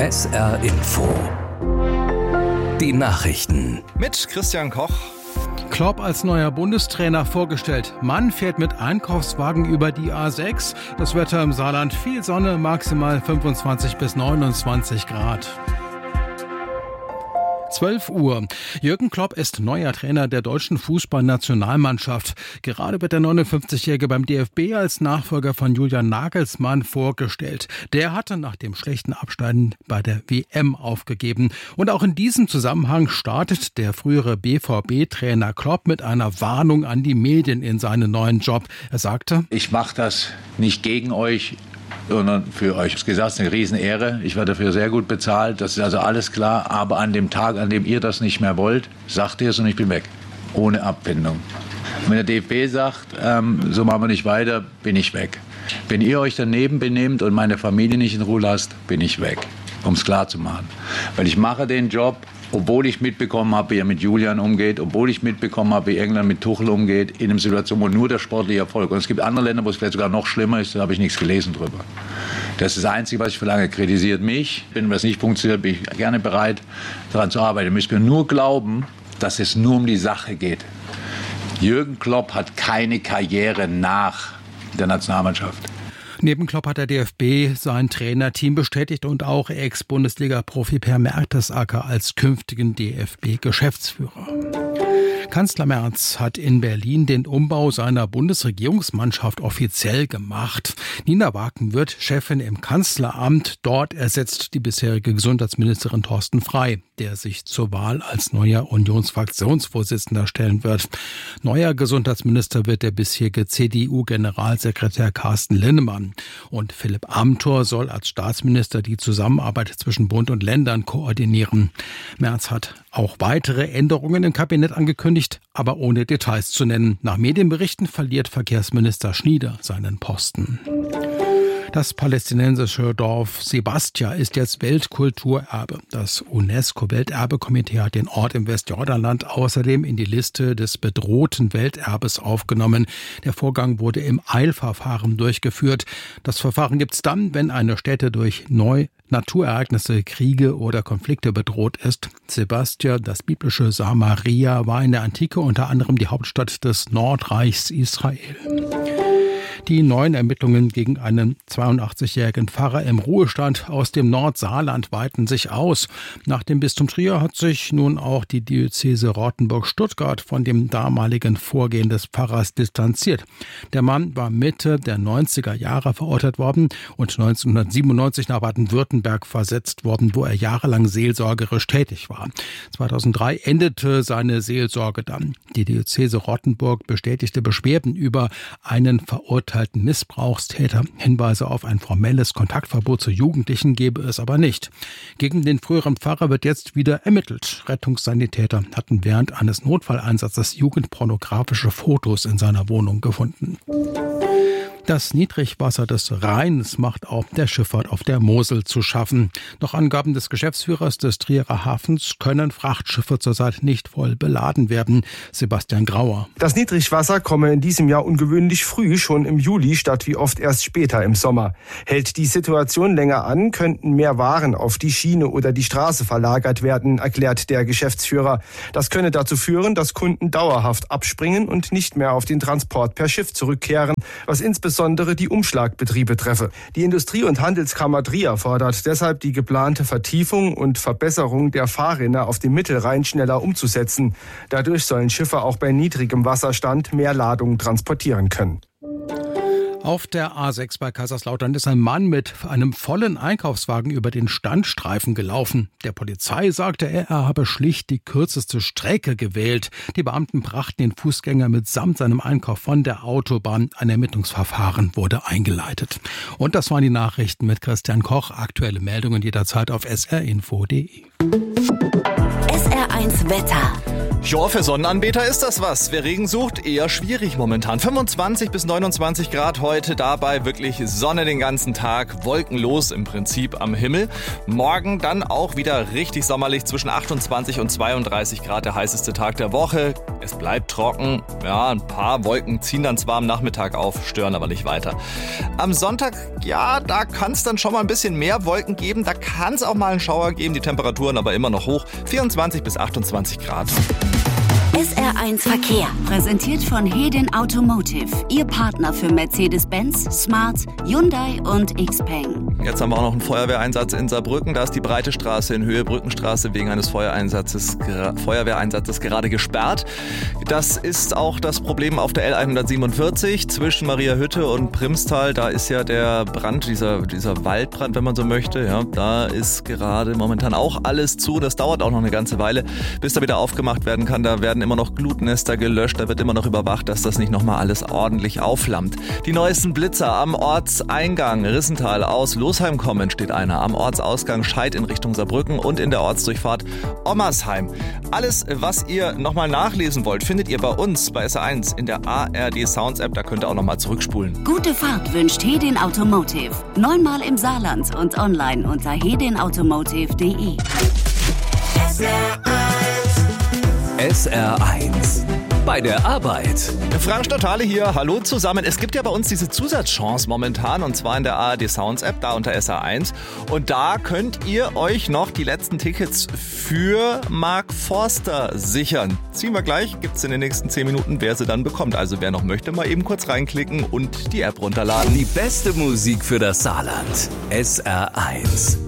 SR Info. Die Nachrichten. Mit Christian Koch. Klopp als neuer Bundestrainer vorgestellt. Mann fährt mit Einkaufswagen über die A6. Das Wetter im Saarland: viel Sonne, maximal 25 bis 29 Grad. 12 Uhr. Jürgen Klopp ist neuer Trainer der deutschen Fußballnationalmannschaft. Gerade wird der 59-Jährige beim DFB als Nachfolger von Julian Nagelsmann vorgestellt. Der hatte nach dem schlechten Abschneiden bei der WM aufgegeben. Und auch in diesem Zusammenhang startet der frühere BVB-Trainer Klopp mit einer Warnung an die Medien in seinen neuen Job. Er sagte: Ich mache das nicht gegen euch, sondern für euch. Das ist eine Riesenehre. Ich werde dafür sehr gut bezahlt. Das ist also alles klar. Aber an dem Tag, an dem ihr das nicht mehr wollt, sagt ihr es und ich bin weg. Ohne Abfindung. Wenn der DFB sagt, so machen wir nicht weiter, bin ich weg. Wenn ihr euch daneben benehmt und meine Familie nicht in Ruhe lasst, bin ich weg. Um es klar zu machen. Weil ich mache den Job, obwohl ich mitbekommen habe, wie er mit Julian umgeht, obwohl ich mitbekommen habe, wie England mit Tuchel umgeht, in einer Situation, wo nur der sportliche Erfolg. Und es gibt andere Länder, wo es vielleicht sogar noch schlimmer ist, da habe ich nichts gelesen drüber. Das ist das Einzige, was ich verlange. Kritisiert mich. Wenn das nicht funktioniert, bin ich gerne bereit, daran zu arbeiten. Ihr müsst mir nur glauben, dass es nur um die Sache geht. Jürgen Klopp hat keine Karriere nach der Nationalmannschaft. Neben Klopp hat der DFB sein Trainerteam bestätigt und auch Ex-Bundesliga-Profi Per Mertesacker als künftigen DFB-Geschäftsführer. Kanzler Merz hat in Berlin den Umbau seiner Bundesregierungsmannschaft offiziell gemacht. Nina Waken wird Chefin im Kanzleramt. Dort ersetzt die bisherige Gesundheitsministerin Thorsten Frey, der sich zur Wahl als neuer Unionsfraktionsvorsitzender stellen wird. Neuer Gesundheitsminister wird der bisherige CDU-Generalsekretär Carsten Linnemann. Und Philipp Amthor soll als Staatsminister die Zusammenarbeit zwischen Bund und Ländern koordinieren. Merz hat auch weitere Änderungen im Kabinett angekündigt, aber ohne Details zu nennen. Nach Medienberichten verliert Verkehrsminister Schnieder seinen Posten. Das palästinensische Dorf Sebastia ist jetzt Weltkulturerbe. Das UNESCO-Welterbekomitee hat den Ort im Westjordanland außerdem in die Liste des bedrohten Welterbes aufgenommen. Der Vorgang wurde im Eilverfahren durchgeführt. Das Verfahren gibt es dann, wenn eine Stätte durch Naturereignisse, Kriege oder Konflikte bedroht ist. Sebastia, das biblische Samaria, war in der Antike unter anderem die Hauptstadt des Nordreichs Israel. Die neuen Ermittlungen gegen einen 82-jährigen Pfarrer im Ruhestand aus dem Nordsaarland weiten sich aus. Nach dem Bistum Trier hat sich nun auch die Diözese Rottenburg-Stuttgart von dem damaligen Vorgehen des Pfarrers distanziert. Der Mann war Mitte der 90er Jahre verurteilt worden und 1997 nach Baden-Württemberg versetzt worden, wo er jahrelang seelsorgerisch tätig war. 2003 endete seine Seelsorge dann. Die Diözese Rottenburg bestätigte Beschwerden über einen verurteilten Missbrauchstäter. Hinweise auf ein formelles Kontaktverbot zu Jugendlichen gebe es aber nicht. Gegen den früheren Pfarrer wird jetzt wieder ermittelt. Rettungssanitäter hatten während eines Notfalleinsatzes jugendpornografische Fotos in seiner Wohnung gefunden. Das Niedrigwasser des Rheins macht auch der Schifffahrt auf der Mosel zu schaffen. Nach Angaben des Geschäftsführers des Trierer Hafens können Frachtschiffe zurzeit nicht voll beladen werden. Sebastian Grauer. Das Niedrigwasser komme in diesem Jahr ungewöhnlich früh, schon im Juli, statt wie oft erst später im Sommer. Hält die Situation länger an, könnten mehr Waren auf die Schiene oder die Straße verlagert werden, erklärt der Geschäftsführer. Das könne dazu führen, dass Kunden dauerhaft abspringen und nicht mehr auf den Transport per Schiff zurückkehren, was insbesondere die Umschlagbetriebe treffe. Die Industrie- und Handelskammer Trier fordert deshalb, die geplante Vertiefung und Verbesserung der Fahrrinne auf dem Mittelrhein schneller umzusetzen. Dadurch sollen Schiffe auch bei niedrigem Wasserstand mehr Ladungen transportieren können. Auf der A6 bei Kaiserslautern ist ein Mann mit einem vollen Einkaufswagen über den Standstreifen gelaufen. Der Polizei sagte er habe schlicht die kürzeste Strecke gewählt. Die Beamten brachten den Fußgänger mitsamt seinem Einkauf von der Autobahn. Ein Ermittlungsverfahren wurde eingeleitet. Und das waren die Nachrichten mit Christian Koch. Aktuelle Meldungen jederzeit auf srinfo.de. SR1 Wetter. Ja, für Sonnenanbeter ist das was. Wer Regen sucht, eher schwierig momentan. 25 bis 29 Grad heute, dabei wirklich Sonne den ganzen Tag, wolkenlos im Prinzip am Himmel. Morgen dann auch wieder richtig sommerlich, zwischen 28 und 32 Grad, der heißeste Tag der Woche. Es bleibt trocken, ja, ein paar Wolken ziehen dann zwar am Nachmittag auf, stören aber nicht weiter. Am Sonntag, ja, da kann es dann schon mal ein bisschen mehr Wolken geben, da kann es auch mal einen Schauer geben, die Temperaturen aber immer noch hoch, 24 bis 28 Grad. SR1 Verkehr, präsentiert von Hedin Automotive, Ihr Partner für Mercedes-Benz, Smart, Hyundai und XPeng. Jetzt haben wir auch noch einen Feuerwehreinsatz in Saarbrücken. Da ist die Breite Straße in Höhe Brückenstraße wegen eines Feuerwehreinsatzes gerade gesperrt. Das ist auch das Problem auf der L147 zwischen Mariahütte und Primstal. Da ist ja der Brand, dieser Waldbrand, wenn man so möchte. Ja, da ist gerade momentan auch alles zu. Das dauert auch noch eine ganze Weile, bis da wieder aufgemacht werden kann. Da werden immer noch Glutnester gelöscht. Da wird immer noch überwacht, dass das nicht nochmal alles ordentlich aufflammt. Die neuesten Blitzer am Ortseingang Rissental aus Losheim kommen, steht einer. Am Ortsausgang Scheid in Richtung Saarbrücken und in der Ortsdurchfahrt Ommersheim. Alles, was ihr nochmal nachlesen wollt, findet ihr bei uns bei SR1 in der ARD Sounds App. Da könnt ihr auch nochmal zurückspulen. Gute Fahrt wünscht Hedin Automotive. 9-mal im Saarland und online unter hedinautomotive.de. SR1 bei der Arbeit. Frank Stotale hier, hallo zusammen. Es gibt ja bei uns diese Zusatzchance momentan und zwar in der ARD Sounds App, da unter SR1. Und da könnt ihr euch noch die letzten Tickets für Mark Forster sichern. Ziehen wir gleich, gibt's in den nächsten 10 Minuten, wer sie dann bekommt. Also wer noch möchte, mal eben kurz reinklicken und die App runterladen. Die beste Musik für das Saarland. SR1.